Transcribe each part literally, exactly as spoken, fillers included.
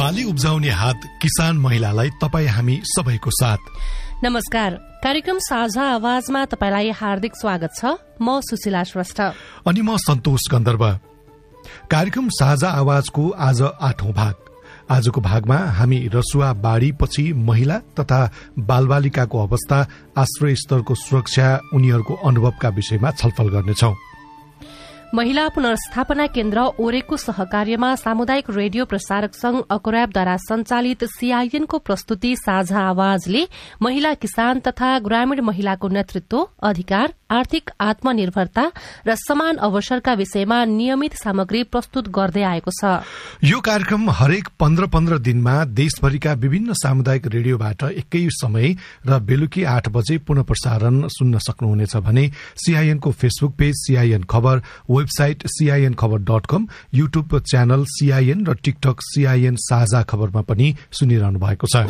बाली उब्जाउने हात किसान महिलालाई तपाईँ हामी सबैको साथ। नमस्कार, कार्यक्रम साझा आवाजमा तपाईलाई हार्दिक स्वागत छ। म सुशीला श्रेष्ठ अनि म सन्तोष गन्धर्व। कार्यक्रम साझा आवाजको आज आठौं भाग। आजको भागमा हामी रसुवा बाढ़ी पछि महिला तथा बालबालिकाको अवस्था, आश्रय स्तरको सुरक्षा, उनीहरूको अनुभवका विषयमा छलफल गर्नेछौं। महिला पुनर्स्थापना केन्द्र ओरेको सहकार्यमा सामुदायिक रेडियो प्रसारक संघ अकोराबद्वारा संचालित सीआईएनको प्रस्तुति साझा आवाजले महिला किसान तथा ग्रामीण महिलाको नेतृत्व, अधिकार, आर्थिक आत्मनिर्भरता र समान अवसरका विषयमा नियमित सामग्री प्रस्तुत गर्दै आएको छ। यो कार्यक्रम हरेक पन्ध्र पन्ध्र दिनमा देशभरिका विभिन्न सामुदायिक रेडियोबाट एकै समय र बेलुकी आठ बजे पुनः प्रसारण सुन्न सक्नुहुनेछ भने सीआईएनको फेसबुक पेज सीआईएन खबर, वेबसाइट सीआईएन खबर डट कम, युट्युब च्यानल सीआईएन र टिकटक सीआईएन साझा खबरमा पनि सुनिरहनु भएको छ।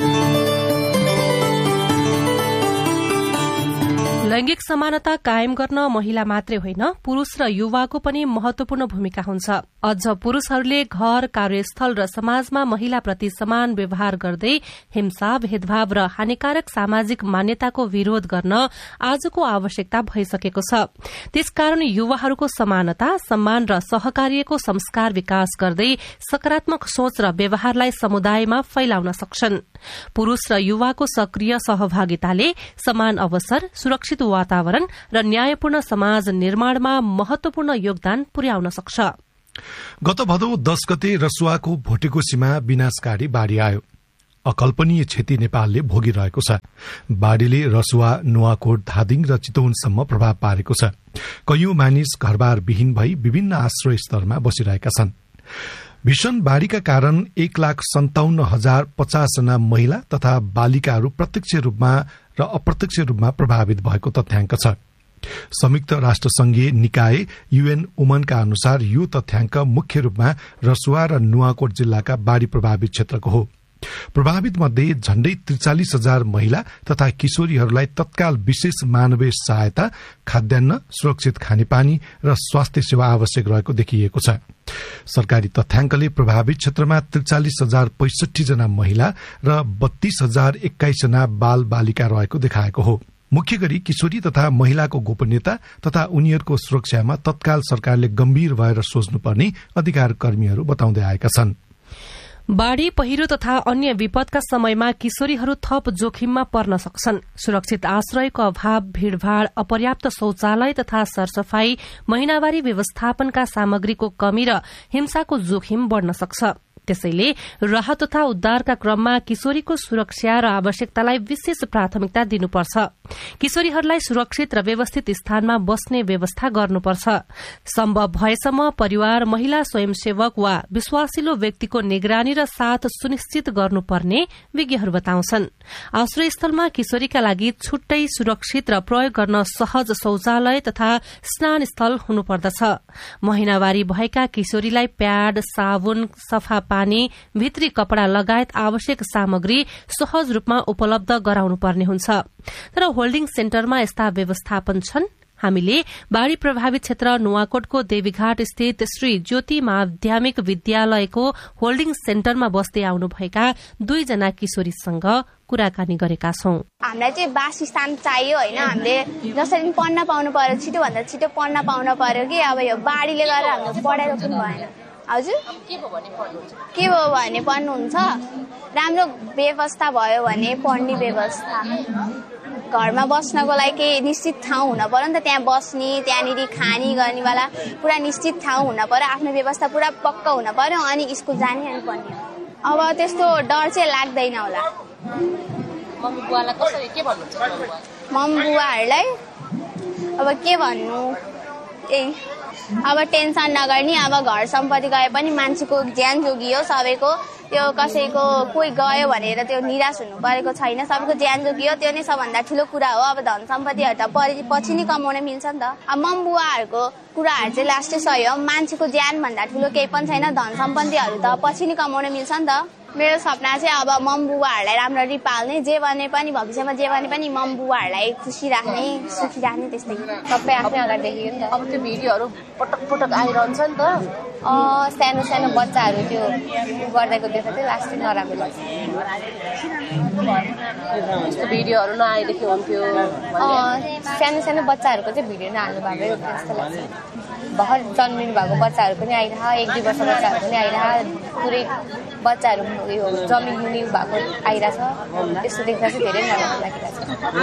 लैंगिक समानता कायम गर्न महिला मात्रै होइन, पुरूष र युवाको पनि महत्वपूर्ण भूमिका हुन्छ। अझ पुरूषहरूले घर, कार्यस्थल र समाजमा महिलाप्रति समान व्यवहार गर्दै हिंसा, भेदभाव र हानिकारक सामाजिक मान्यताको विरोध गर्न आजको आवश्यकता भइसकेको छ। त्यसकारण युवाहरूको समानता, सम्मान र सहकार्यको संस्कार विकास गर्दै सकारात्मक सोच र व्यवहारलाई समुदायमा फैलाउन सक्छन्। पुरूष र युवाको सक्रिय सहभागिताले समान अवसर, सुरक्षित वातावरण र न्यायपूर्ण समाज निर्माणमा महत्वपूर्ण योगदान पुर्याउन सक्छ। गत भदौ दश गते रसुवाको भोटेकोसीमा विनाशकारी बाढ़ी आयो। अकल्पनीय क्षति नेपालले भोगिरहेको छ। बाढ़ीले रसुवा, नुवाकोट, धादिङ र चितवनसम्म प्रभाव पारेको छ। कैयौं मानिस घरबार विहीन भई विभिन्न आश्रय स्तरमा बसिरहेका छन्। भीषण बाढ़ीका कारण एक लाख सन्ताउन्न हजार पचास जना महिला तथा बालिकाहरू प्रत्यक्ष रूपमा र अप्रत्यक्ष रूपमा प्रभावित भएको तथ्याङ्क छ। संयुक्त राष्ट्र संघीय निकाय यूएन वुमनका अनुसार यो तथ्याङ्क मुख्य रूपमा रसुवा र नुवाकोट जिल्लाका बाढ़ी प्रभावित क्षेत्रको हो। प्रभावित मध्ये झण्डै त्रिचालिस हजार महिला तथा किशोरीहरूलाई तत्काल विशेष मानवीय सहायता, खाद्यान्न, सुरक्षित खानेपानी र स्वास्थ्य सेवा आवश्यक रहेको देखिएको छ। सरकारी तथ्याङ्कले प्रभावित क्षेत्रमा त्रिचालिस हजार पैंसठी जना महिला र बत्तीस हजार एक्काइस जना बाल बालिका रहेको देखाएको हो। मुख्य गरी किशोरी तथा महिलाको गोपनीयता तथा उनीहरूको सुरक्षामा तत्काल सरकारले गम्भीर भएर सोच्नुपर्ने अधिकार कर्मीहरू बताउँदै आएका छन्। बाढ़ी, पहिरो तथा अन्य विपदका समयमा किशोरीहरू थप जोखिममा पर्न सक्छन्। सुरक्षित आश्रयको अभाव, भीड़भाड़, अपर्याप्त शौचालय तथा सरसफाई, महिनावारी व्यवस्थापनका सामग्रीको कमी र हिंसाको जोखिम बढ़न सक्छ। त्यसैले राहत तथा उद्धारका क्रममा किशोरीको सुरक्षा र आवश्यकतालाई विशेष प्राथमिकता दिनुपर्छ। किशोरीहरूलाई सुरक्षित र व्यवस्थित स्थानमा बस्ने व्यवस्था गर्नुपर्छ। सम्भव भएसम्म परिवार, महिला स्वयंसेवक वा विश्वासिलो व्यक्तिको निगरानी र साथ सुनिश्चित गर्नुपर्ने विज्ञहरू बताउँछन्। आश्रयस्थलमा किशोरीका लागि छुट्टै सुरक्षित र प्रयोग गर्न सहज शौचालय तथा स्नान स्थल हुनुपर्दछ। महिनावारी भएका किशोरीलाई प्याड, साबुन, सफा पानी, भित्री कपड़ा लगायत आवश्यक सामग्री सहज रूपमा उपलब्ध गराउनुपर्ने हुन्छ। तर होल्डिङ सेन्टरमा यस्ता व्यवस्थापन छन्। हामीले बाढ़ी प्रभावित क्षेत्र नुवाकोटको देवीघाट स्थित श्री ज्योति माध्यमिक विद्यालयको होल्डिङ सेन्टरमा बस्दै आउनुभएका दुईजना किशोरीसँग कुराकानी गरेका छौं। हामीलाई चाहिँ वासस्थान चाहियो होइन, हामीले जसरी पढ्न पाउनु पर्यो, छिटो भन्दा छिटो पढ्न पाउनु पर्यो कि अब यो बाढ़ीले गर्दा हाम्रो पढाइको पनि भएन। हजुर के भयो भने पढ्नुहुन्छ? के भयो भने पढ्नुहुन्छ? राम्रो व्यवस्था भयो भने पढ्ने व्यवस्था, घरमा बस्नको लागि केही निश्चित ठाउँ हुन पर्यो नि त। त्यहाँ बस्ने, त्यहाँनिर खाने गर्नेवाला पुरा निश्चित ठाउँ हुन पर्यो, आफ्नो व्यवस्था पुरा पक्का हुन पर्यो, अनि स्कुल जाने अनि पढ्ने। अब त्यस्तो डर चाहिँ लाग्दैन होला। मम्मी बुवालाई कसरी के भन्नुहुन्छ? मम्मी बुवाहरूलाई अब के भन्नु, त्यही अब टेन्सन नगर्ने। अब घर सम्पत्ति गए पनि मान्छेको ज्यान जोगियो सबैको। त्यो कसैको कोही गयो भनेर त्यो निराश हुनु परेको छैन, सबैको ज्यान जोगियो। त्यो नै सबभन्दा ठुलो कुरा हो। अब धन सम्पत्तिहरू त पछि नै कमाउन मिल्छ नि त। अब मम बुवाहरूको कुराहरू चाहिँ लास्टै सही हो। मान्छेको ज्यान भन्दा ठुलो केही पनि छैन। धन सम्पत्तिहरू त पछि नै कमाउन मिल्छ नि त। मेरो सपना चाहिँ अब मम बुबाहरूलाई राम्ररी पाल्ने, जे भने पनि भविष्यमा जे भने पनि मम बुबाहरूलाई खुसी राख्ने, सुखी राख्ने, त्यस्तै सबै आफ्नै अगाडि देखियो नि त। अब त्यो भिडियोहरू पटक पटक आइरहन्छ नि त। सानो सानो बच्चाहरू त्यो गर्दाको देख्दा चाहिँ लास्ट नराम्रो लाग्छ। त्यस्तो भिडियोहरू नआएदेखि हुन्थ्यो। सानो सानो बच्चाहरूको चाहिँ भिडियो नहाल्नु भएको जस्तो लाग्छ। भर्खर जन्मिनु भएको बच्चाहरू पनि आइरह, एक दुई वर्ष बच्चाहरू पनि आइरह, पुरै बच्चाहरू उयो जमिन मुनि भएको आइरहेछ। त्यस्तो देख्दा चाहिँ धेरै नराम्रो लागिरहेछ।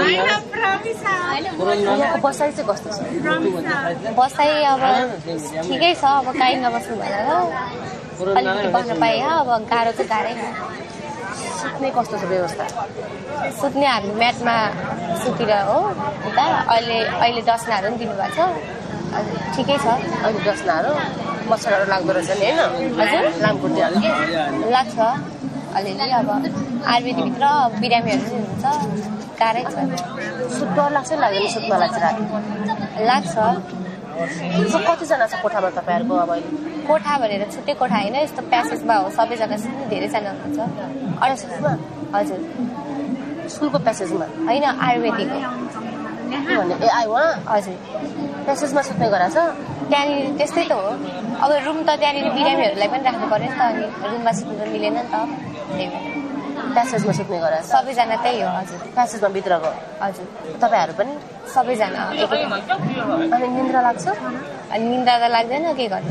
यहाँको बसाइ चाहिँ कस्तो छ? बसाइ अब ठिकै छ, अब काहीँ नबस्नु भनेर अलिकति बस्न पाएँ। अब गाह्रो चाहिँ गाह्रै छ। सुत्ने कस्तो छ व्यवस्था? सुत्ने हामी म्याटमा सुतिर हो उता। अहिले अहिले डस्नाहरू पनि दिनुभएको छ, ठिकै छ। अहिले डस्नाहरू मच्छरहरू लाग्दो रहेछ नि होइन? हजुर लामखुट्टेहरू के लाग्छ अलिअलि। अब आयुर्वेदिकभित्र बिरामीहरू पनि हुन्छ, गाह्रै छ। सुत डर लाग्छ लाग्दैन? सुत्न लाग्छ राति लाग्छ। कतिजना छ कोठामा तपाईँहरूको? अब अहिले कोठा भनेर छुट्टै कोठा होइन, यस्तो प्यासेजमा हो सबैजना। धेरैजना हुनुहुन्छ। प्यासेजमा? हजुर। स्कुलको प्यासेजमा होइन, आयुर्वेदिक हो। के भन्ने? ए आयो उहाँ? हजुर। प्यासेजमा सुत्ने गराएको छ? त्यहाँनिर त्यस्तै त हो। अब रुम त त्यहाँनिर बिरामीहरूलाई पनि राख्नु पर्यो नि त, अनि रुममा सुत्नु त मिलेन नि त। त्यही भएर प्यासेजमा सुत्ने गराएको छ? सबैजना त्यही हो। हजुर। प्यासेजमा भित्रको? हजुर। तपाईँहरू पनि? सबैजना एक एक। अनि निन्द्रा लाग्छ? अनि निन्द्रा त लाग्दैन, के गर्नु,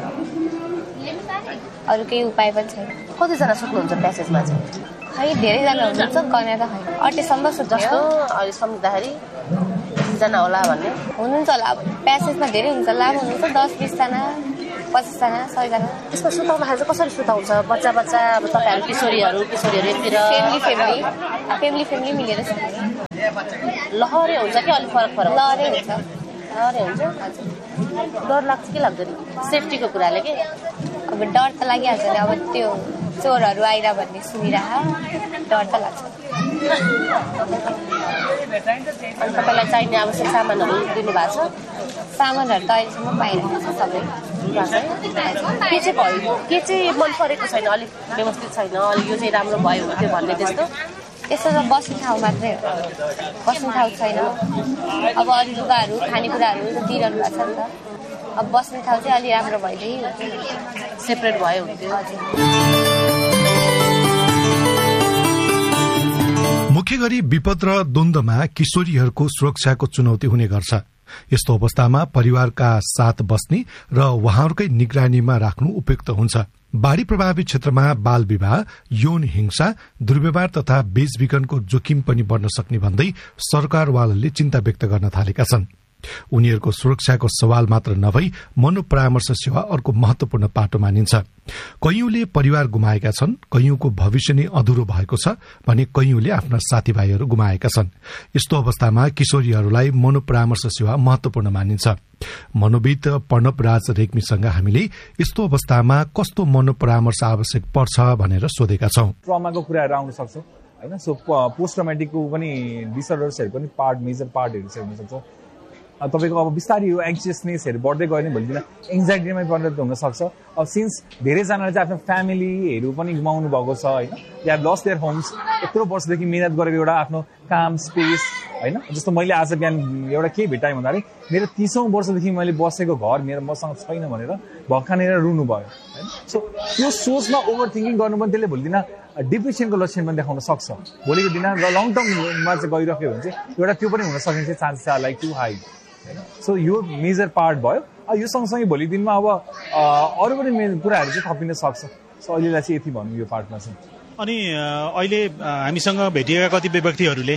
अरू केही उपाय पनि छैन। कतिजना सुत्नुहुन्छ प्यासेजमा चाहिँ? खै धेरैजना हुनुहुन्छ, गनेर खै अट्ठीसम्म सुत्छ। जस्तो अहिले सम्झिँदाखेरि जना होला भन्ने हुनुहुन्छ होला। अब प्यासेजमा धेरै हुन्छ, लामो हुनुहुन्छ, दस बिसजना, पच्चिसजना, सयजना। त्यसमा सुताउँदाखेरि चाहिँ कसरी सुताउँछ? बच्चा बच्चा अब तपाईँहरू किशोरीहरू किशोरीहरू यतिर फेमिली फेमिली फेमिली फेमिली मिलेर सुत्छ। लहरे हुन्छ कि अलिक फरक फरक? लहरै हुन्छ। लहरे हुन्छ? हजुर। डर लाग्छ कि लाग्दैन सेफ्टीको कुराले? के अब डर त लागिहाल्छ नि। अब त्यो चोरहरू आइरह भन्ने सुनिरह, डर त लाग्छ। अनि तपाईँलाई चाहिने आवश्यक सामानहरू दिनुभएको छ? सामानहरू त अहिलेसम्म पाइरहेको छ सबै। के चाहिँ भयो? के चाहिँ मन परेको छैन? अलिक व्यवस्थित छैन, अलिक यो चाहिँ राम्रो भयो त्यो भन्ने त्यस्तो? त्यस्तो त बस्ने ठाउँ मात्रै हो, बस्ने ठाउँ छैन। अब अरू लुगाहरू खानेकुराहरू दिइरहनु भएको छ नि त। अब बस्ने ठाउँ चाहिँ अलि राम्रो भइदियो, सेपरेट भयो हुन्थ्यो। हजुर। मुख्य गरी विपद र द्वन्द्वमा किशोरीहरूको सुरक्षाको चुनौती हुने गर्छ। यस्तो अवस्थामा परिवारका साथ बस्ने र उहाँहरूकै निगरानीमा राख्नु उपयुक्त हुन्छ। बाढ़ी प्रभावित क्षेत्रमा बाल विवाह, यौन हिंसा, दुर्व्यवहार तथा बेचबिखनको जोखिम पनि बढ्न सक्ने भन्दै सरकारवालाले चिन्ता व्यक्त गर्न थालेका छन्। उनीहरूको सुरक्षाको सवाल मात्र नभई मनोपरामर्श सेवा अर्को महत्वपूर्ण पाटो मानिन्छ। कैयौंले परिवार गुमाएका छन्, कैयौंको भविष्य नै अधुरो भएको छ भने कैयौंले आफ्ना साथीभाइहरू गुमाएका छन्। यस्तो अवस्थामा किशोरीहरूलाई मनोपरामर्श सेवा महत्वपूर्ण मानिन्छ। मनोविद प्रणव राज रेग्मीसँग हामीले यस्तो अवस्थामा कस्तो मनोपरामर्श आवश्यक पर्छ भनेर सोधेका छौं। ट्रमाको कुराहरू आउन सक्छ हैन, सो पोस्ट ट्रमेटिकको पनि डिसअर्डर्सहरू पनि पार्ट मेजर पार्टहरू चाहिँ हुन सक्छ। तपाईको अब बिस्तारै यो एङ्सियसनेसहरू बढ्दै गयो भने भोलिदिन एङ्जाइटीमै परिणत हुन सक्छ। अब सिन्स धेरैजनाले चाहिँ आफ्नो फ्यामिलीहरू पनि गुमाउनु भएको छ हैन, they have lost their homes. यत्रो वर्षदेखि मिहिनेत गरेको एउटा आफ्नो काम स्पेस हैन, जस्तो मैले आज बिहान एउटा के भेटाएँ भन्दाखेरि मेरो तीसौं वर्षदेखि मैले बसेको घर मेरो मसँग छैन भनेर भक्कानेर रुनु भयो हैन। सो त्यो सोचमा ओभर थिङ्किङ गर्नु पनि त्यसले भोलिदिन डिप्रेसनको लक्षण पनि देखाउन सक्छ। भोलिको दिन लङ टर्ममा चाहिँ गइरह्यो भने चाहिँ एउटा त्यो पनि हुन सक्ने चाहिँ chances are like to high. So यो मेजर पार्ट भयो। यो सँगसँगै भोलि दिनमा अब अरू पनि कुराहरू चाहिँ थपिन सक्छ। सो अहिलेलाई चाहिँ यति भनौँ यो पार्टमा चाहिँ। अनि अहिले हामीसँग भेटिएका कतिपय व्यक्तिहरूले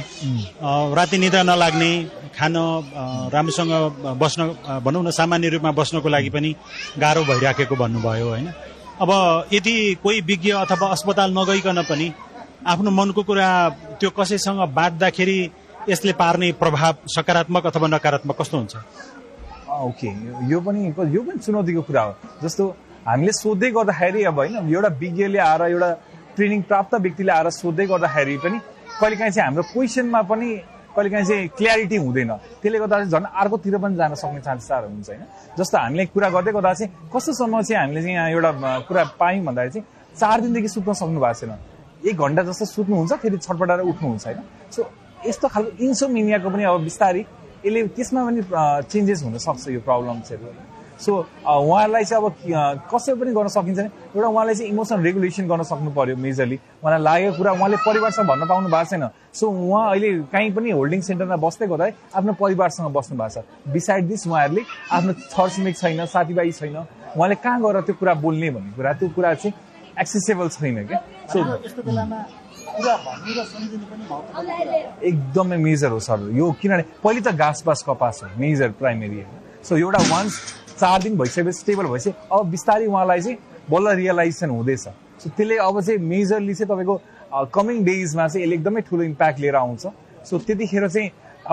राति निद्रा नलाग्ने, खान राम्रोसँग बस्न भनौँ न सामान्य रूपमा बस्नको लागि पनि गाह्रो भइराखेको भन्नुभयो होइन। अब यदि कोही विज्ञ अथवा अस्पताल नगइकन पनि आफ्नो मनको कुरा त्यो कसैसँग बाँड्दाखेरि यसले पार्ने प्रभाव सकारात्मक अथवा नकारात्मक कस्तो हुन्छ? ओके, यो पनि यो पनि चुनौतीको कुरा हो। जस्तो हामीले सोध्दै गर्दाखेरि अब होइन एउटा विज्ञले आएर एउटा ट्रेनिङ प्राप्त व्यक्तिले आएर सोध्दै गर्दाखेरि पनि कहिलेकाहीँ चाहिँ हाम्रो क्वेसनमा पनि कहिलेकाहीँ चाहिँ क्ल्यारिटी हुँदैन। त्यसले गर्दा चाहिँ झन् अर्कोतिर पनि जान सक्ने चान्सेसहरू हुन्छ होइन। जस्तो हामीले कुरा गर्दै गर्दा चाहिँ कस्तोसम्म चाहिँ हामीले चाहिँ यहाँ एउटा कुरा पायौँ भन्दाखेरि चाहिँ चार दिनदेखि सुत्न सक्नु भएको छैन, एक घन्टा जस्तो सुत्नुहुन्छ फेरि छटपटाएर उठ्नुहुन्छ होइन। सो यस्तो खालको इन्सोमिनियाको पनि अब बिस्तारै यसले त्यसमा पनि चेन्जेस हुन सक्छ यो प्रब्लम्सहरू। सो उहाँलाई चाहिँ अब कसरी पनि गर्न सकिन्छ नि, एउटा उहाँलाई चाहिँ इमोसन रेगुलेसन गर्न सक्नु पर्यो मेजरली। उहाँलाई लागेको कुरा उहाँले परिवारसँग भन्न पाउनु भएको छैन। सो उहाँ अहिले कहीँ पनि होल्डिङ सेन्टरमा बस्दै गर्दा आफ्नो परिवारसँग बस्नु भएको छ। बिसाइड दिस उहाँहरूले आफ्नो छरछिमेक छैन, साथीभाइ छैन, उहाँले कहाँ गएर त्यो कुरा बोल्ने भन्ने कुरा त्यो कुरा चाहिँ एक्सेसेबल छैन क्या। सो एकदमै मेजर हो सर यो, किनभने पहिले त घाँस बास कपास हो मेजर प्राइमेरी। सो एउटा वान्स चार दिन भइसकेपछि स्टेबल भइसक्यो अब बिस्तारै उहाँलाई चाहिँ बल्ल रियलाइजेसन हुँदैछ। सो त्यसले अब चाहिँ मेजरली चाहिँ तपाईँको कमिङ डेजमा चाहिँ यसले एकदमै ठुलो इम्प्याक्ट लिएर आउँछ। सो त्यतिखेर चाहिँ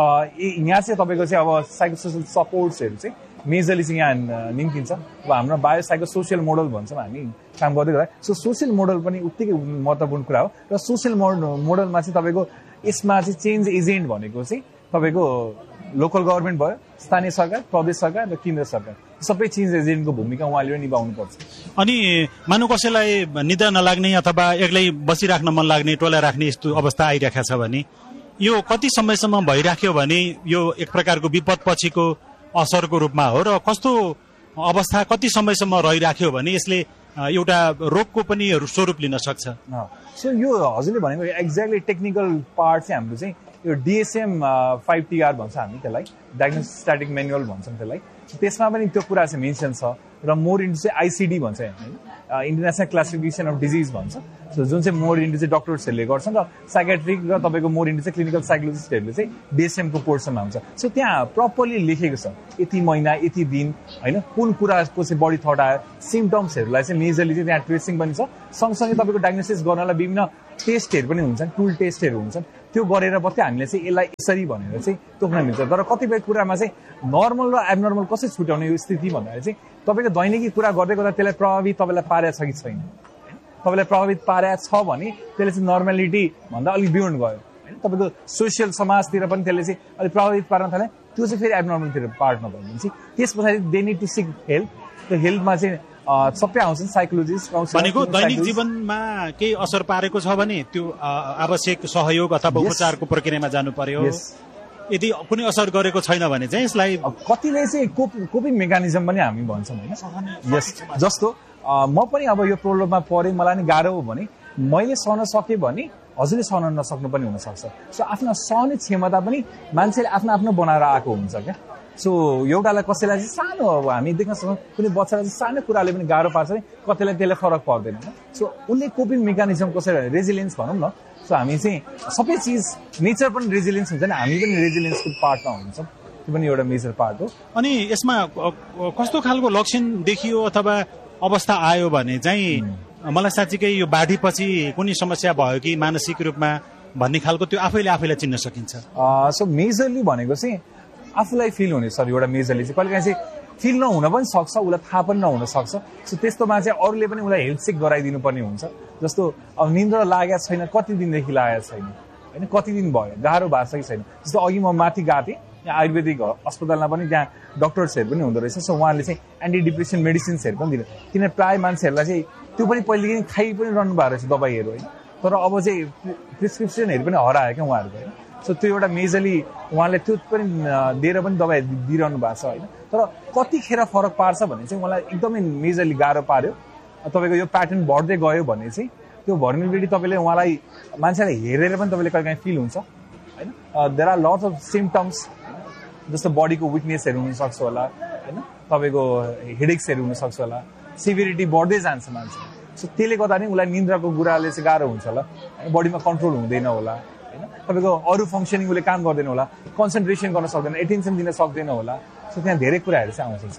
यहाँ चाहिँ तपाईँको चाहिँ अब साइकोसोसियल सपोर्ट्सहरू चाहिँ मेजरली चाहिँ यहाँ निम्तिन्छ। अब हाम्रो बायो साइको सोसियल मोडल भन्छौँ हामी काम गर्दै गर्दा। सो सोसियल मोडल पनि उत्तिकै महत्त्वपूर्ण कुरा हो र सोसियल मोडलमा चाहिँ तपाईँको यसमा चाहिँ चेन्ज एजेन्ट भनेको चाहिँ तपाईँको लोकल गभर्मेन्ट भयो, स्थानीय सरकार, प्रदेश सरकार र केन्द्र सरकार, सबै चेन्ज एजेन्टको भूमिका उहाँले निभाउनु पर्छ। अनि मानव कसैलाई निद्रा नलाग्ने अथवा एक्लै बसिराख्न मन लाग्ने, टोला राख्ने यस्तो अवस्था आइरहेको छ भने यो कति समयसम्म भइराख्यो भने यो एक प्रकारको विपद पछिको असरको रूपमा हो र कस्तो अवस्था कति समयसम्म रहिराख्यो भने यसले एउटा रोगको पनि स्वरूप लिन सक्छ? सो यो हजुरले भनेको एक्ज्याक्टली टेक्निकल पार्ट चाहिँ हाम्रो चाहिँ यो डिएसएम फाइभ टिआर भन्छ हामी त्यसलाई, डायग्नोस्टिक स्ट्याटिक म्यानुअल भन्छौँ त्यसलाई। त्यसमा पनि त्यो कुरा चाहिँ मेन्सन छ र मोर इन्टु चाहिँ आइसिडी भन्छ होइन, इन्टरनेसनल क्लासिफिकेसन अफ डिजिज भन्छ। सो जुन चाहिँ मोर इन्टु चाहिँ डक्टर्सहरूले गर्छन् र साइकेट्रिक र तपाईँको मोर इन्टु चाहिँ क्लिनिकल साइकोलोजिस्टहरूले चाहिँ डिएसएमको पोर्सनमा हुन्छ। सो त्यहाँ प्रपरली लेखेको छ यति महिना यति दिन होइन, कुन कुराको चाहिँ बढी थट आयो, सिम्टम्सहरूलाई चाहिँ मेजरली चाहिँ त्यहाँ ट्रेसिङ पनि छ। सँगसँगै तपाईँको डायग्नोसिस गर्नलाई विभिन्न टेस्टहरू पनि हुन्छन्, टुल टेस्टहरू हुन्छन्, त्यो गरेर मात्रै हामीले चाहिँ यसलाई यसरी भनेर चाहिँ तोक्न मिल्छ। तर कतिपय कुरामा चाहिँ नर्मल र एबनर्मल कसरी छुट्याउने यो स्थिति भन्दाखेरि चाहिँ तपाईँको दैनिकी कुरा गर्दै गर्दा त्यसलाई प्रभावित तपाईँलाई पारेको छ कि छैन, तपाईँलाई प्रभावित पारेको छ भने त्यसले चाहिँ नर्मालिटी भन्दा अलिक बियोन्ड गयो होइन। तपाईँको सोसियल समाजतिर पनि त्यसले चाहिँ अलिक प्रभावित पार्न थाल्यो, त्यो चाहिँ फेरि एबनर्मलतिर पार्न भयो भने चाहिँ त्यस पछाडि they need to sick help. त्यो हेल्थमा चाहिँ सबै आउँछन्, साइकोलोजिस्ट भनेको दैनिक जीवनमा केही असर पारेको छ भने त्यो आवश्यक सहयोग अथवा उपचारको प्रक्रियामा जानु पर्यो। यदि कुनै असर गरेको छैन भने चाहिँ यसलाई कतिले चाहिँ कोपिङ मेकानिजम पनि हामी भन्छौँ होइन। यस जस्तो म पनि अब यो प्रब्लममा परेँ, मलाई नि गाह्रो हो भने मैले सहन सकेँ भने हजुरले सहन नसक्नु पनि हुनसक्छ। सो आफ्नो सहने क्षमता पनि मान्छेले आफ्नो आफ्नो बनाएर आएको हुन्छ क्या। सो एउटालाई कसैलाई चाहिँ सानो अब हामी देख्न सक्छौँ कुनै बच्चालाई चाहिँ सानो कुराले पनि गाह्रो पार्छ भने कतिलाई त्यसले फरक पर्दैन। सो उसले कोपिङ मेकानिजम कसरी रेजिलियन्स भनौँ न। सो हामी चाहिँ सबै चिज नेचर पनि रेजिलियन्स हुन्छ नि, हामी पनि रेजिलियन्सको पार्टमा हुन्छौँ, त्यो पनि एउटा मेजर पार्ट हो। अनि यसमा कस्तो खालको लक्षण देखियो अथवा अवस्था आयो भने चाहिँ मलाई साँच्चीकै यो बाढीपछि कुनै समस्या भयो कि मानसिक रूपमा भन्ने खालको त्यो आफैले आफैलाई चिन्न सकिन्छ? सो मेजरली भनेको चाहिँ आफूलाई फिल हुने सर एउटा मेजरली चाहिँ कहिलेकाहीँ चाहिँ फिल नहुन पनि सक्छ, उसलाई थाहा पनि नहुन सक्छ। सो त्यस्तोमा चाहिँ अरूले पनि उसलाई हेल्थ चेक गराइदिनु पर्ने हुन्छ। जस्तो अब निन्द्रा लागेको छैन, कति दिनदेखि लागेको छैन होइन, कति दिन भयो, गाह्रो भएको छ कि छैन। जस्तो अघि म माथि गएको थिएँ यहाँ आयुर्वेदिक अस्पतालमा पनि त्यहाँ डक्टर्सहरू पनि हुँदो रहेछ। सो उहाँले चाहिँ एन्टी डिप्रेसन मेडिसिन्सहरू पनि दिनु, किन प्रायः मान्छेहरूलाई चाहिँ त्यो पनि पहिलेदेखि खाइ पनि रहनु भएको रहेछ दबाईहरू होइन, तर अब चाहिँ प्रिस्क्रिप्सनहरू पनि हरायो क्या उहाँहरूको होइन। सो त्यो एउटा मेजरली उहाँले त्यो पनि दिएर पनि दबाई दिइरहनु भएको छ होइन। तर कतिखेर फरक पार्छ भने चाहिँ मलाई एकदमै मेजरली गाह्रो पार्यो। तपाईँको यो प्याटर्न बढ्दै गयो भने चाहिँ त्यो भर्नेबिलिटी तपाईँले उहाँलाई मान्छेलाई हेरेर पनि तपाईँले कहिले काहीँ फिल हुन्छ होइन। There are lots of symptoms, जस्तो बडीको विकनेसहरू हुनसक्छ होला होइन, तपाईँको हेडेक्सहरू हुनसक्छ होला, सिभिरिटी बढ्दै जान्छ मान्छे। सो त्यसले गर्दा नि उसलाई निन्द्राको कुराले चाहिँ गाह्रो हुन्छ होला, बडीमा कन्ट्रोल हुँदैन होला होइन, तपाईँको अरू फङ्सनिङ उसले काम गर्दैन होला, कन्सन्ट्रेसन गर्न सक्दैन, एटेन्सन दिन सक्दैन होला। सो त्यहाँ धेरै कुराहरू चाहिँ आउँछ।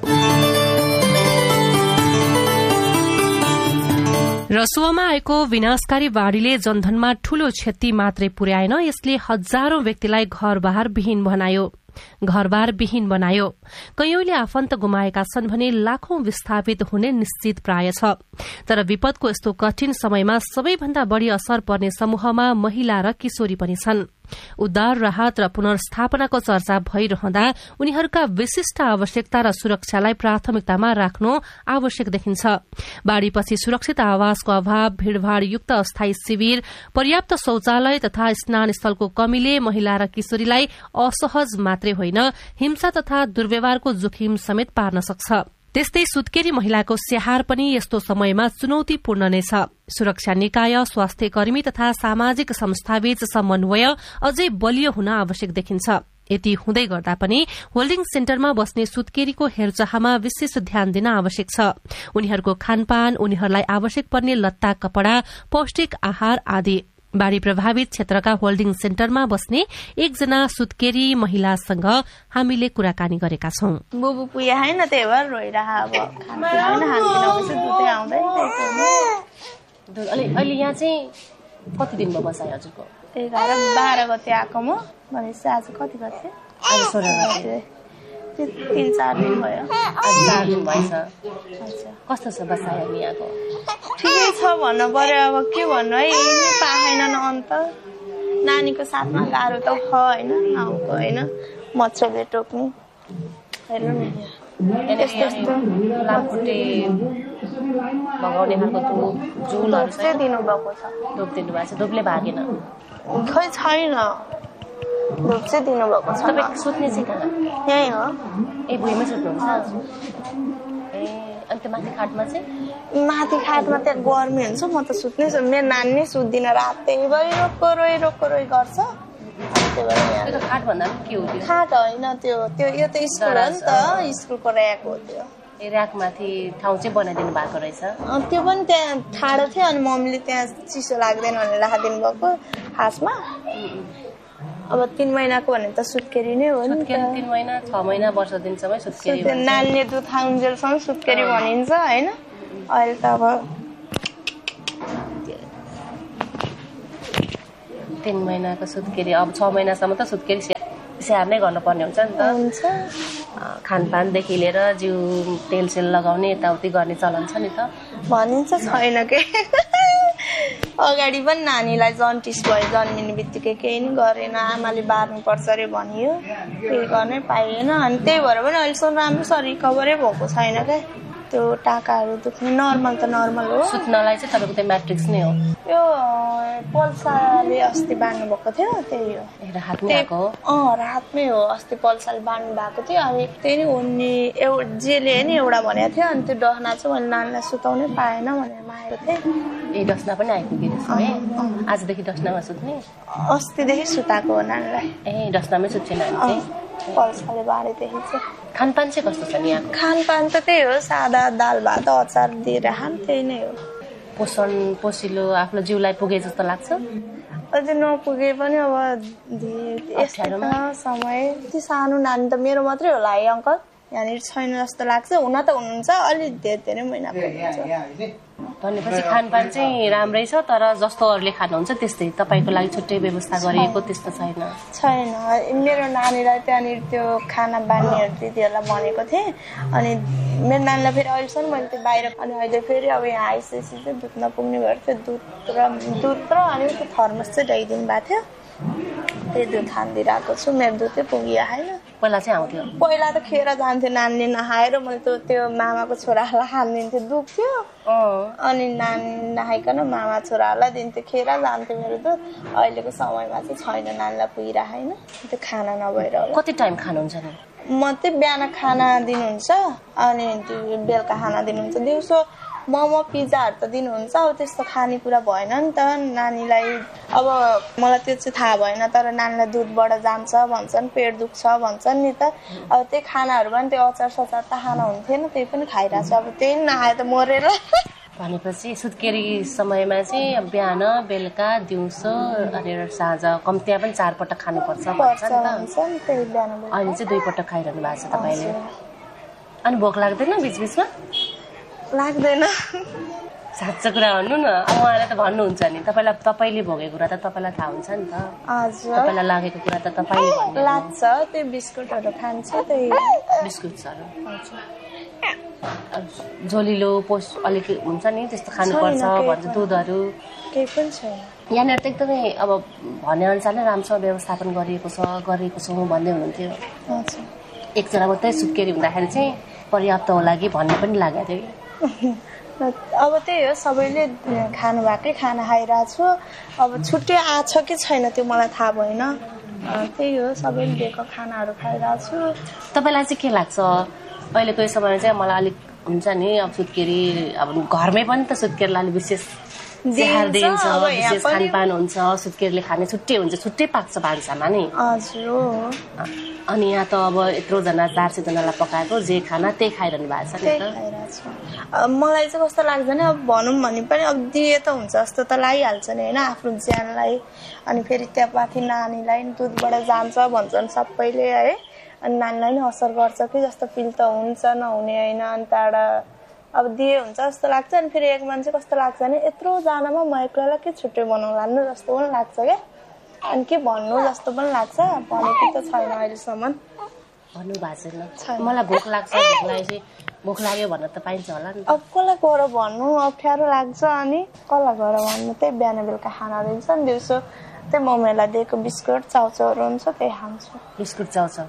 रसुवामा आएको विनाशकारी बाढ़ीले जनधनमा ठूलो क्षति मात्रै पुर्याएन, यसले हजारौं व्यक्तिलाई घरबार विहीन बनायो घरबार विहीन बनायो कैयौंले आफन्त गुमाएका छन् भने लाखौं विस्थापित हुने निश्चित प्राय छ। तर विपदको यस्तो कठिन समयमा सबैभन्दा बढ़ी असर पर्ने समूहमा महिला र किशोरी पनि छन्। उद्धार, राहत र पुनर्स्थापनाको चर्चा भइरहँदा उनीहरूका विशिष्ट आवश्यकता र सुरक्षालाई प्राथमिकतामा राख्नु आवश्यक देखिन्छ। बाढ़ीपछि सुरक्षित आवासको अभाव, भीड़भाड़युक्त अस्थायी शिविर, पर्याप्त शौचालय तथा स्नान स्थलको कमीले महिला र किशोरीलाई असहज मात्रै होइन, हिंसा तथा दुर्व्यवहारको जोखिम समेत पार्न सक्छ। त्यस्तै सुत्केरी महिलाको स्याहार पनि यस्तो समयमा चुनौतीपूर्ण नै छ। सुरक्षा निकाय, स्वास्थ्य कर्मी तथा सामाजिक संस्थाबीच समन्वय अझै बलियो हुन आवश्यक देखिन्छ। यति हुँदै गर्दा पनि होल्डिङ सेन्टरमा बस्ने सुत्केरीको हेरचाहमा विशेष ध्यान दिन आवश्यक छ। उनीहरूको खानपान, उनीहरूलाई आवश्यक पर्ने लत्ता कपड़ा, पौष्टिक आहार आदि। बाढ़ी प्रभावित क्षेत्रका होल्डिङ सेन्टरमा बस्ने एकजना सुत्केरी महिलासँग हामीले कुराकानी गरेका छौं। बुबु पुया हैन, त्यही भएर रोइरह अब खाना हैन, हान्किन आउँछ, दुधै आउँदैन। अहिले यहाँ चाहिँ कति दिन भयो बसाइ हजुरको? एघार बाह्र गते आएको म भनेपछि आज कति गते? आज सोह्र गते। तीन चार दिन भयो। आज चार दिन भएछ। कस्तो छ बसाइ यहाँको? ठिकै छ भन्नु पर्यो। अब के भन्नु है, यही पाएन न अन्त। नानीको साथमा गाह्रो त छ होइन, नाउँको होइन, मच्छरले टोक्ने। हेर्नु न यस्तो यस्तो लामखुट्टे बगाउने खालको धुप जुलहरू चाहिँ दिनुभएको छ। धुप दिनुभएको छ, धुपले भागेन? खै छैन, धुप चाहिँ दिनुभएको छ। तपाईँ सुत्ने चाहिँ कहाँ? यहीँ हो। ए भुइँमै सुत्नुहुन्छ? ए अनि त्यो माथि खाटमा चाहिँ? माथि खाटमा त्यहाँ गर्मी हुन्छ, म त सुत्नै छु। मेरो नानी नै सुत्दिनँ, रात त्यही भएर रोक्को रोइ रोक्को रोइ गर्छ। खाट भन्दा पनि के हो त्यो? खाट होइन त्यो, त्यो यो त स्कुल हो नि त, स्कुलको ऱ्याक हो त्यो। ए ऱ्याकमाथि ठाउँ चाहिँ बनाइदिनु भएको रहेछ? त्यो पनि त्यहाँ ठाडो थियो, अनि मम्मीले त्यहाँ चिसो लाग्दैन भनेर राखिदिनु भएको खासमा। अब तीन महिनाको भने त सुत्केरी नै हो नि। तीन महिना छ महिना वर्ष दिनसम्म सुत्केरी। नानीले दुध खाउन्जेलसम्म सुत्केरी भनिन्छ होइन। अहिले त अब तीन महिनाको सुत्केरी, अब छ महिनासम्म त सुत्केरी स्याहार नै गर्नुपर्ने हुन्छ नि त। हुन्छ। खानपानदेखि लिएर जिउ तेल सेल लगाउने यताउति गर्ने चलन छ नि त। भनिन्छ छैन के। अगाडि पनि नानीलाई जन्टिस भयो, जन्मिने बित्तिकै केही नि गरेन, आमाले बार्नुपर्छ अरे भनियो, केही गर्नै पाइएन। अनि त्यही भएर पनि अहिलेसम्म राम्रोसँग रिकभरै भएको छैन क्या। त्यो टाकाहरू दुख्ने नर्मल त नर्मल हो। सुत्नलाई चाहिँ तपाईँको त्यो म्याट्रिक्स नै हो? यो पल्साले अस्ति बाँध्नु भएको थियो, त्यही हो। राहतमै आएको हो? अँ राहतमै हो। अस्ति पल्साले बाँध्नु भएको थियो, अनि त्यही नै उनी एउ जेले नि एउटा भनेको थियो। अनि त्यो डहना चाहिँ मैले नानीलाई सुताउनै पाएन भनेर मागेको थिएँ। ए डस्ना पनि आइपुगेको है? आजदेखि डस्नामा सुत्ने? अस्तिदेखि सुताएको हो नानीलाई। ए डस्नामै सुत्छ नानी चाहिँ? पल्साले बाँडेदेखि चाहिँ। खानपान चाहिँ कस्तो छ नि यहाँ? खानपान त त्यही हो, सादा दाल भात अचार दिएर खान, त्यही नै हो। पोषण पोसिलो आफ्नो जिउलाई पुगे जस्तो लाग्छ? अझै नपुगे पनि अब यस्तो समय। त्यो सानो नानी त मेरो मात्रै होला है अङ्कल, यहाँनिर छैन जस्तो लाग्छ। हुन त हुनुहुन्छ, अलिक धेरै धेरै महिना पुग्छ। भनेपछि खानपान चाहिँ राम्रै छ, तर जस्तो अरूले खानुहुन्छ त्यस्तै तपाईँको लागि छुट्टै व्यवस्था गरिएको त्यस्तो छैन? छैन। मेरो नानीलाई त्यहाँनिर त्यो खाना बान्नेहरू दिदीहरूलाई भनेको थिएँ, अनि मेरो नानीलाई फेरि अहिलेसम्म मैले त्यो बाहिर, अनि अहिले फेरि अब यहाँ आइसकेपछि चाहिँ दुध नपुग्ने भएर त्यो दुध र दुध र अनि त्यो थर्मस चाहिँ ल्याइदिनु भएको थियो, त्यही दुध खानिदिइरहेको छु। मेरो दुधै पुगियो होइन। पहिला चाहिँ आउँथ्यो? पहिला त खेर जान्थ्यो, नानीले नखाएर मैले त त्यो मामाको छोराहरूलाई खानिदिन्थ्यो, दुख्थ्यो। अनि नानी नखाइकन मामा छोराहरूलाई दिन्थ्यो, खेर जान्थ्यो मेरो दुध। अहिलेको समयमा चाहिँ छैन, नानीलाई पुगिरहेको होइन, त्यो खाना नभएर होला। कति टाइम खानुहुन्छ नि? म चाहिँ बिहान खाना दिनुहुन्छ, अनि बेलुका खाना दिनुहुन्छ, दिउँसो मोमो पिज्जाहरू त दिनुहुन्छ। अब त्यस्तो खानेकुरा भएन नि त नानीलाई। अब मलाई त्यो चाहिँ थाहा भएन, तर नानीलाई दुधबाट जान्छ भन्छन्, पेट दुख्छ भन्छन् नि त। अब त्यही खानाहरू पनि त्यो अचार सचार त खाना हुन्थेन, त्यही पनि खाइरहेको छ। अब त्यही नखाए त मरेर। भनेपछि सुत्केरी समयमा चाहिँ बिहान बेलुका दिउँसो अनि साँझ कम्तीमा पनि चार पटक खानुपर्छ भन्छ नि त। अहिले चाहिँ दुई पटक खाइरहनु भएको छ तपाईँले। अनि भोक लाग्दैन बिचबिचमा? लाग्दैन। साँच्चो कुरा भन्नु न, उहाँलाई त भन्नुहुन्छ नि, तपाईँलाई तपाईँले भोगेको कुरा त तपाईँलाई थाहा हुन्छ नि त। हजुर। तपाईँलाई लागेको कुरा त तपाईँले भन्नु लाग्छ। त्यो बिस्कुटहरू खान्छ, त्यही बिस्कुटहरू। झोलिलो पोस्ट अलिक हुन्छ नि त्यस्तो खानुपर्छ भन्छ, दुधहरू केही पनि छैन। यहाँनिर त एकदमै अब भनेअनुसार नै राम्रोसँग व्यवस्थापन गरिएको छ गरेको छौँ भन्दै हुनुहुन्थ्यो। हजुर एकजना मात्रै सुत्केरी हुँदाखेरि चाहिँ पर्याप्त होला कि भन्ने पनि लागेको थियो कि अब त्यही हो सबैले खानु भएकै खाना खाइरहेको छु। अब छुट्टै आछ कि छैन त्यो मलाई थाहा भएन। त्यही हो सबैले दिएको खानाहरू खाइरहेको छु। तपाईँलाई चाहिँ के लाग्छ अहिलेको यो समयमा चाहिँ मलाई अलिक हुन्छ नि अब सुत्केरी अब घरमै पनि त सुत्केरीलाई अलिक विशेष स्याहार दिइन्छ विशेष खानपान हुन्छ सुत्केरीले खाने छुट्टै हुन्छ छुट्टै पाक्छ भान्सामा नि। हजुर हो। अनि यहाँ त अब यत्रोजना चार सयजनालाई पकाएको जे खाना त्यही खाइरहनु भएको छ नि त। मलाई चाहिँ कस्तो लाग्छ नि अब भनौँ भने पनि अब दिए त हुन्छ जस्तो त लागिहाल्छ नि होइन आफ्नो ज्यानलाई। अनि फेरि त्यहाँ माथि नानीलाई दुधबाट जान्छ भन्छन् सबैले है। अनि नानीलाई नि असर गर्छ कि जस्तो फिल त हुन्छ नहुने होइन। अनि त्यहाँबाट अब दिए हुन्छ जस्तो लाग्छ। अनि फेरि एक मान्छे कस्तो लाग्छ नि यत्रोजनामा म एक्लैलाई के छुट्टै बनाउनु जस्तो पनि लाग्छ क्या। अनि के भन्नु जस्तो पनि लाग्छ भनेको त छैन अहिलेसम्म भन्नु भएको छैन। मलाई भोक लाग्छ भोक लागेपछि भोक लाग्यो भन्न त पाइन्छ होला नि। अब कसलाई गएर भन्नु अप्ठ्यारो लाग्छ। अनि कसलाई गएर भन्नु त्यही बिहान बेलुका खाना दिन्छ नि दिउँसो त्यही मम्मीलाई दिएको बिस्कुट चाउचाउहरू हुन्छ त्यही खान्छु। बिस्कुट चाउचाउ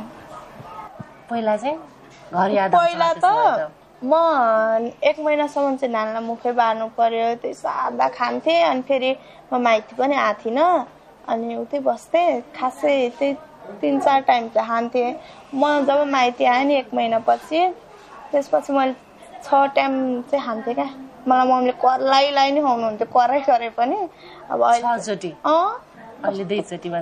पहिला चाहिँ घर याद पहिला त म एक महिनासम्म चाहिँ नानीलाई मुखै बार्नु पर्यो त्यही सादा खान्थेँ। अनि फेरि म माइती पनि आएको थिइनँ अनि उतै बस्थेँ खासै त्यही तिन चार टाइम चाहिँ खान्थेँ। म जब माइती आएँ नि एक महिनापछि त्यसपछि मैले छ टाइम चाहिँ खान्थेँ क्या। मलाई मम्मीले कराईलाई नै खुवाउनुहुन्थ्यो कराई गरे पनि। अब अहिले अहिले दुईचोटिमा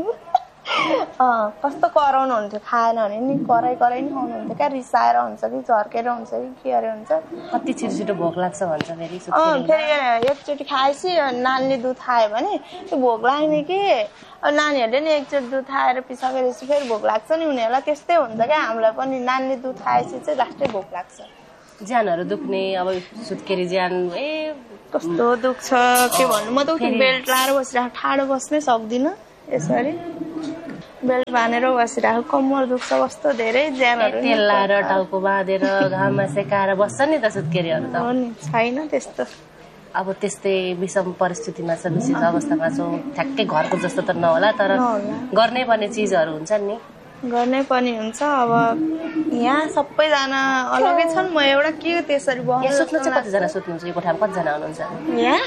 अँ कस्तो कराउनुहुन्थ्यो खाएन भने नि कराई कराई नै खुवाउनुहुन्थ्यो क्या। रिसाएर हुन्छ कि झर्केर हुन्छ कि के अरे हुन्छ कति छिटो छिटो भोक लाग्छ भन्छ फेरि। अँ फेरि एकचोटि खाएपछि नानीले दुध खायो भने त्यो भोक लाग्ने कि नानीहरूले नि एकचोटि दुध खाएर पिसाकेपछि फेरि भोक लाग्छ नि उनीहरूलाई त्यस्तै हुन्छ क्या। हामीलाई पनि नानीले दुध खाएपछि चाहिँ लास्टै भोक लाग्छ। ज्यानहरू दुख्ने अब सुत्केरी ज्यान ए कस्तो दुख्छ के भन्नु। म त बेल्ट लाएर बसिरहेको ठाडो बस्नै सक्दिनँ यसरी बेल्ट बाँधेर बसिरहेको कम्मर दुख्छ कस्तो धेरै ज्यानहरू तेल लाएर टाउको बाँधेर घाममा सेकाएर बस्छ नि त सुत्केरीहरू त हो नि छैन त्यस्तो। अब त्यस्तै विषम परिस्थितिमा छ विशेष अवस्थामा छौँ ठ्याक्कै घरको जस्तो त नहोला तर गर्नै पर्ने चिजहरू हुन्छन् नि गर्नै पनि हुन्छ। अब यहाँ सबैजना अलगै छन् म एउटा के त्यसरी सुत्नु चाहिँ कतिजना सुत्नुहुन्छ यो कोठामा कतिजना हुनुहुन्छ यहाँ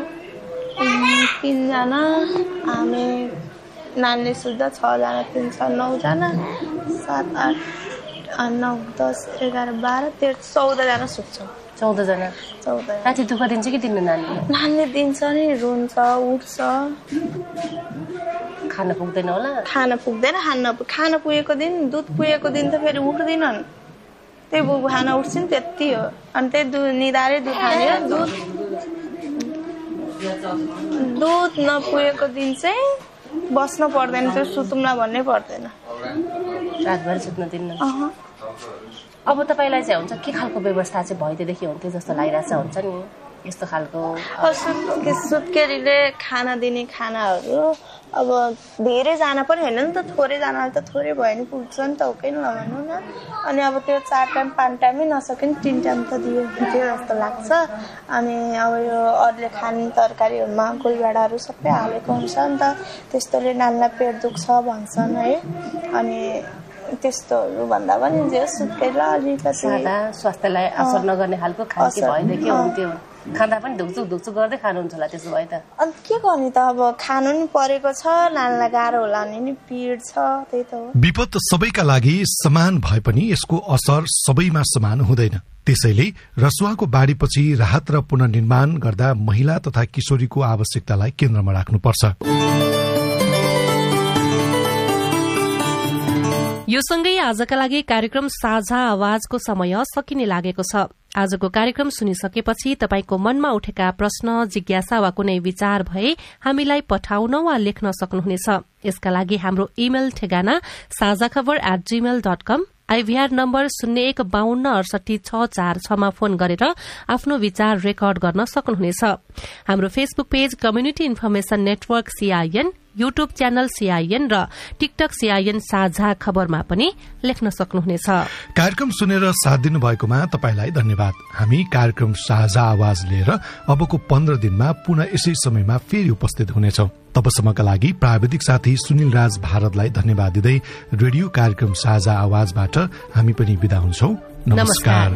तिनजना हामी नानीले सुत्दा छजना तिन छ नौजना सात आठ नौ दस एघार बाह्र तेह्र चौधजना सुत्छौँ। चौधजना चौध राति दुःख दिन्छ कि दिन्न नानीले? नानीले दिन्छ नि रुन्छ उठ्छ खान पुग्दैन होला खान पुग्दैन खान खाना पुगेको दिन दुध पुगेको दिन त फेरि उठ्दैनन् त्यही बुबु खाना उठ्छन् त्यति हो। अनि त्यही दुध निधारै दुध खाने दुध दुध नपुगेको दिन चाहिँ बस्न पर्दैन त्यो सुतुम्ला भन्नै पर्दैन रातभरि सुत्न दिन्न। अब तपाईँलाई चाहिँ हुन्छ के खालको व्यवस्था चाहिँ भइदिएदेखि हुन्थ्यो जस्तो लागिरहेछ हुन्छ नि यस्तो खालको सुत्केरीले खाना दिने खानाहरू अब धेरैजना पनि होइन नि त थोरैजनाले त थोरै भयो नि पुग्छ नि त हो कि नभनौँ न। अनि अब त्यो चार टाइम पाँच टाइमै नसके नि तिन टाइम त दियो हुन्थ्यो जस्तो लाग्छ। अनि अब यो अरूले खाने तरकारीहरूमा गोलभेडाहरू सबै हालेको हुन्छ नि त त्यस्तोले नानीलाई पेट दुख्छ भन्छन् है। अनि त्यस्तोहरू भन्दा पनि जे सुत्केरीलाई अलिकति सादा स्वास्थ्यलाई असर नगर्ने खालको खाने भएदेखि हुन्थ्यो। खाँदा पनि धुकचुक धुकचुक गर्दै खानुहुन्छ होला त्यसो भए त। अनि के गर्ने त अब खानु नि परेको छ नानीलाई गाह्रो होला भने नि पीड छ त्यही त हो। विपद सबैका लागि समान भए पनि यसको असर सबैमा समान हुँदैन। त्यसैले रसुवाको बाढीपछि राहत र पुनर्निर्माण गर्दा महिला तथा किशोरीको आवश्यकतालाई केन्द्रमा राख्नुपर्छ। यो सँगै आजका लागि कार्यक्रम साझा आवाजको समय सकिने लागेको छ। आजको कार्यक्रम सुनिसकेपछि तपाईको मनमा उठेका प्रश्न जिज्ञासा वा कुनै विचार भए हामीलाई पठाउन वा लेख्न सक्नुहुनेछ। यसका लागि हाम्रो इमेल ठेगाना साझा खबर at Gmail dot com IVR number शून्य एक बाहन्न अडसठी छ चार छमा फोन गरेर आफ्नो विचार रेकर्ड गर्न सक्नुहुनेछ। हाम्रो Facebook page community information network CIN YouTube channel CIN र टिकटक सीआईएन साझा खबरमा पनि लेख्न सक्नुहुनेछ। कार्यक्रम सुनेर साथ दिनु भएकोमा तपाईलाई धन्यवाद। हामी कार्यक्रम साझा आवाज लिएर अबको पन्ध्र दिनमा पुनः यसै समयमा फेरि उपस्थित हुनेछौं। तबसम्मका लागि प्राविधिक साथी सुनिल राज भारतलाई धन्यवाद दिँदै रेडियो कार्यक्रम साझा आवाजबाट हामी पनि बिदा हुन्छौं। नमस्कार।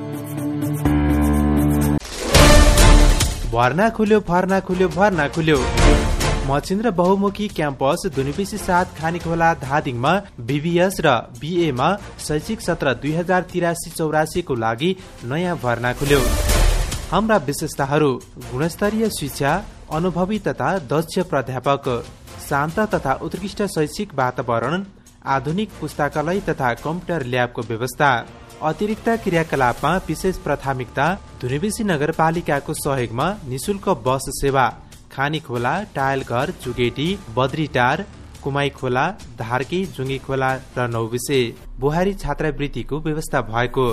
भर्ना खुल्यो भर्ना खुल्यो भर्ना खुल्यो मचिन्द्र बहुमुखी क्याम्पस दुनिपिसी साथ खानीखोला धादिङमा बीबीएस र बीएमा शैक्षिक सत्र दुई हजार तिरासी चौरासी को लागि नयाँ भर्ना खुल्यो। हाम्रा विशेषताहरू: गुणस्तरीय शिक्षा, अनुभवी तथा दक्ष प्राध्यापक, शान्त तथा उत्कृष्ट शैक्षिक वातावरण, आधुनिक पुस्तकालय तथा कम्प्युटर ल्याबको व्यवस्था। अतिरिक्त क्रियाकलापमा विशेष प्राथमिकता धुनीबेसी नगरपालिकाको सहयोगमा निशुल्क बस सेवा। खानीखोला, टायलघर, चुगेटी, बद्रीटार, कुमाई खोला, धार्की, जुङ्गी खोला र नौबिसे बुहारी छात्रवृत्तिको व्यवस्था भएको।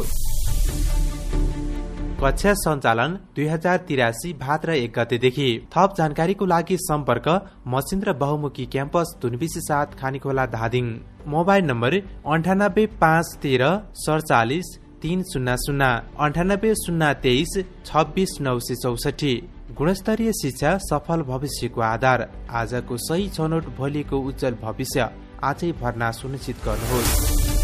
कक्षा सञ्चालन दुई हजार तिरासी भाद्र एक गतेदेखि। थप जानकारीको लागि सम्पर्क मचिन्द्र बहुमुखी क्याम्पस धुनबिसी साथ खानीखोला धादिङ। मोबाइल नम्बर अन्ठानब्बे पाँच तेह्र सडचालिस तीन शून्य शून्य अन्ठानब्बे शून्य तेइस छब्बिस नौ सय चौसठी। गुणस्तरीय शिक्षा सफल भविष्यको आधार। आजको सही छनौट भोलिको उज्जवल भविष्य। आजै भर्ना सुनिश्चित गर्नुहोस्।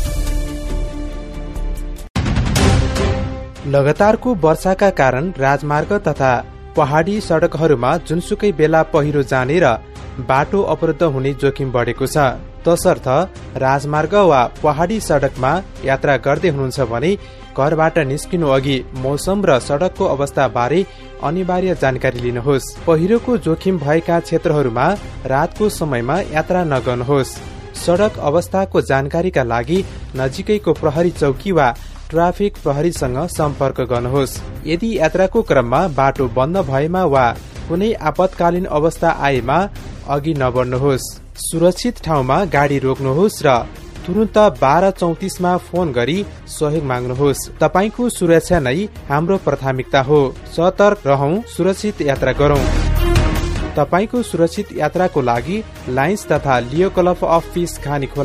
लगातारको वर्षाका कारण राजमार्ग तथा पहाडी सड़कहरूमा जुनसुकै बेला पहिरो जाने र बाटो अवरुद्ध हुने जोखिम बढेको छ। तसर्थ राजमार्ग वा पहाडी सड़कमा यात्रा गर्दै हुनुहुन्छ भने घरबाट निस्किनु अघि मौसम र सड़कको अवस्था बारे अनिवार्य जानकारी लिनुहोस्। पहिरोको जोखिम भएका क्षेत्रहरूमा रातको समयमा यात्रा नगर्नुहोस्। सड़क अवस्थाको जानकारीका लागि नजिकैको प्रहरी चौकी वा ट्राफिक प्रहरीसँग सम्पर्क गर्नुहोस्। यदि यात्राको क्रममा बाटो बन्द भएमा वा कुनै आपतकालीन अवस्था आएमा अघि नबढ्नुहोस्। सुरक्षित ठाउँमा गाडी रोक्नुहोस् र तुरन्त बाह्र चौतिसमा फोन गरी सहयोग माग्नुहोस्। तपाईको सुरक्षा नै हाम्रो प्राथमिकता हो। सतर्क रहौं, सुरक्षित यात्रा गरौं। तपाईको सुरक्षित यात्राको लागि लायन्स तथा लियो क्लब अफ फिस खानीखोला